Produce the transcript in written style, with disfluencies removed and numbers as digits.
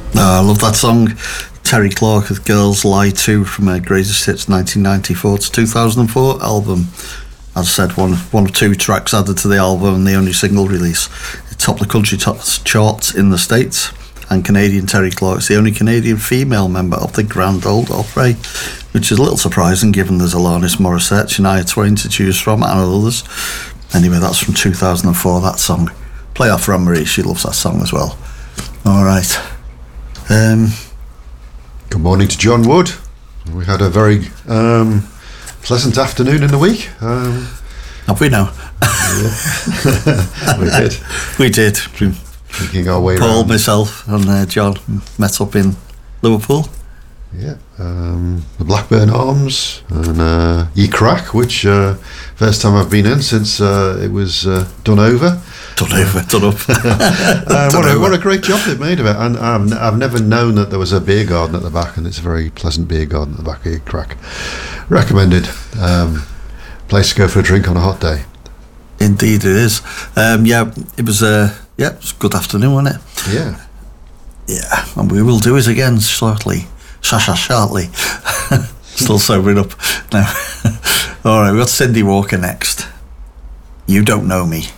I love that song. Terry Clark with Girls Lie 2 from her Greatest Hits 1994 to 2004 album. As I said, one of two tracks added to the album and the only single release. It topped the country charts in the States, and Canadian Terry Clark is the only Canadian female member of the Grand Ole Opry, which is a little surprising given there's Alanis Morissette, Shania Twain to choose from, and others. Anyway, that's from 2004, that song. Play off Anne-Marie, she loves that song as well. Alright. Good morning to John Wood. We had a very pleasant afternoon in the week. Have we now? We did. We did. Making our way Paul, around. myself and John met up in Liverpool. Yeah. The Blackburn Arms and Ye Crack, which first time I've been in since it was done over. Done up. What a great job they've made of it. And I've never known that there was a beer garden at the back, and it's a very pleasant beer garden at the back of Ye Crack. Recommended. Place to go for a drink on a hot day. Indeed it is. It was a good afternoon, wasn't it? Yeah. Yeah, and we will do it again shortly. Shortly. Still sobering up now. Alright, we've got Cindy Walker next. You Don't Know Me.